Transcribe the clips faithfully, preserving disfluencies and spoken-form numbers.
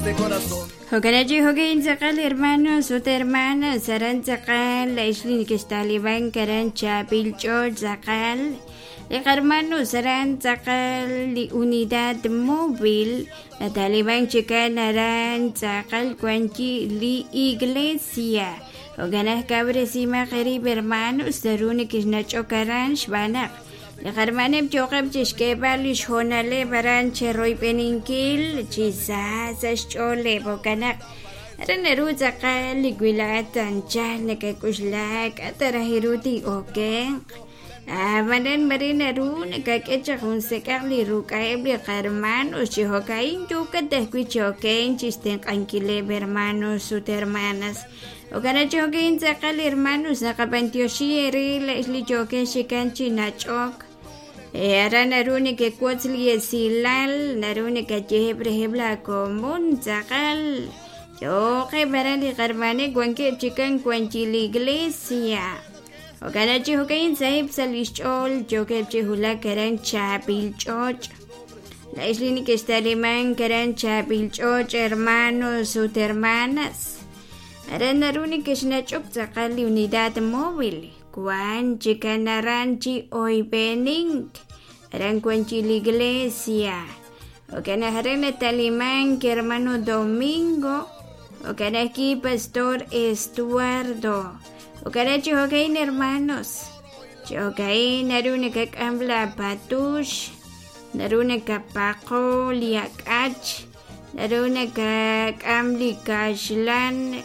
de corazón. Hokaraji hogain zakal hermanos o hermanas saran zakal la islin que está liban karan chapil chor zakal le hermanos saran zakal li unidad móvil la taliban chican aran zakal cuanchi li iglesia hoganas cabresima qarib hermanos daruni kisnacho karan shbanak le hermanem chokab chishke balish honale baran cheroy peninkil chisas chole bokanak Reneru zakal ligwilatan chan nakakuslak atarahiruti okeng Amanen marineru nakakecha hunsekak liru kaebli karman uchihokain yuka tehkuichokeng chisten kankile hermanos sut hermanas Ogana chokin zakal hermanos nakapantioshi eri la isli choken shikan chinachok Era naruni que cuatzli esilal naruni que jebre hebla común zakal Yo que verán y garmane guanque chican guanchi la iglesia. O cada chico que insahib salichol, yo que chihula karan chapil choch. La islini que está alemán karan chapil choch, hermanos o hermanas. Aran naruni que snachok zakali unidad móvil. Guan chican aranchi hoy bening. Aran guanchi la iglesia. O que najarene talimán que hermano Domingo. O cara aquí pastor Estuardo. O cara chocain hermanos. Chocain narune que cambla patush. Narune que paco liakach. Narune que cambli kashlan.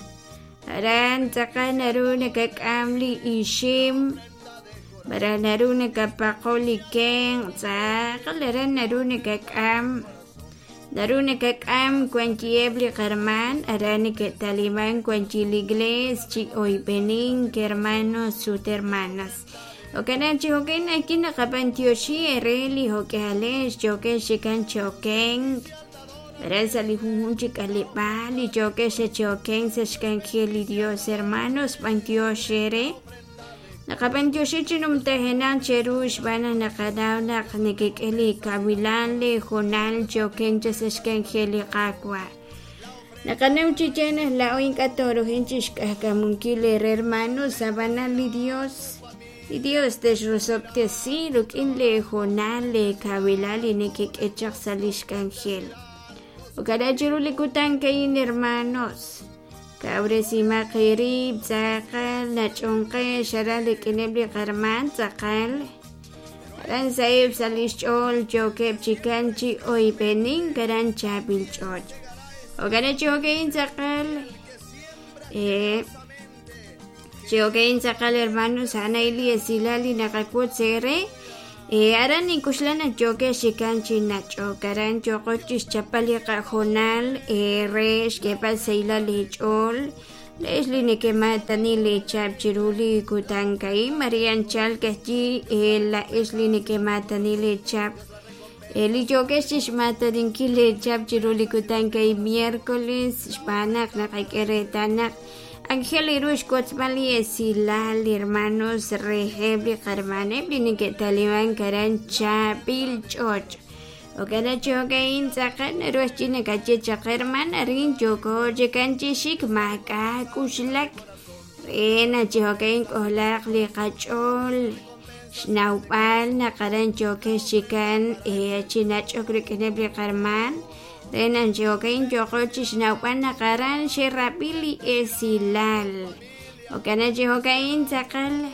Aran taka narune que cambli ishim. Bara narune que paco likeng. Saka laran narune que cam. Darune que am cuanchiebli herman, arani que taliban cuanchiligles, chi hoy benin, que hermanos sut hermanas. O canachi hoken aquí na capantioshi, ereli hokeales, choque chican choken. Reza li hunchi calipali, choque se choken, se scankeli Dios hermanos, pantioshere. Nakapantyoshi chinum tehenan cherush bana nakadaw na kanigikili kawilan le honal joken jasaskan heli kakwa. Nakanam chichenes laoin katoro hinchish kakamunkile hermanos sabana li Dios. Li Dios desrosopte si lukin le honal le kawilali nikik echak salishkan hel. Ukadajiru likutan kayin hermanos. Kabresima qirib zakal nachonqe sharali kinebli qarman zakal ran saib salishol jokeb chikanchi oy benin garan chabil choj ogana jogein zakal eh jogein zakal hermanos anaili esilali nakakut sere E aran inkuslana joke shikanchi nacho karan chokochis chapali kajonal e resh kepa seila lechol lesli ne que matani le chap chiruli kutankai marian chal kachi e la esli ne que matani le chap eli joke shish matadin ki le chap chiruli kutankai miércoles spanak na kaikeretanak Ángel Irush Kotzmali Esilal, hermanos Rehebli Karmanebli Nike Taliban Karan Chapil Choch. O Kara Chokain Zakan, Roshina Kache Chakerman, Arin Choko, Jekanchi Shik Maka, Kushlak, Rena Chokain Kolak Likachol, Schnaupal, Nakaran Choke Shikan, E Chinachokrikenebli Karman. Renan jokain jokochis naupan nakaran sherapili esilal. Okana jokain zakal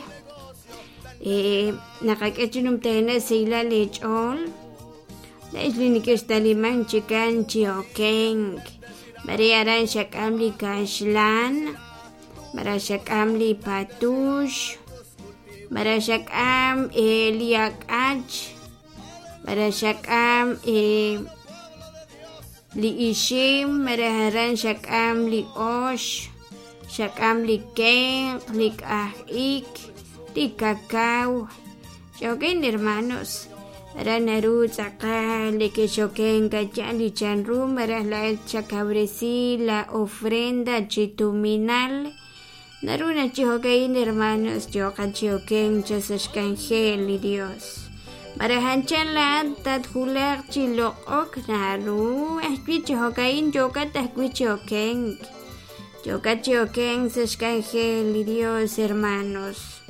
eh nakakechunum tena silal echol. La islinikes taliman chikan chiokeng. Mariaran shakamli kashlan. Mara shakamli patush. Mara shakam eliakach. Mara shakam eh li ishim meraharan shakam li osh shakam li ken li kahik li kakao choken hermanos ranaru tsaka le que choken kachali chanru mera la chakabresi la ofrenda chituminal naruna choken hermanos chokan choken chasashkan heli Dios Barahanchalat tat hulak chilok ok naru esquichi hokain yokat esquichi okeng yokat okeng se escangel Dios hermanos.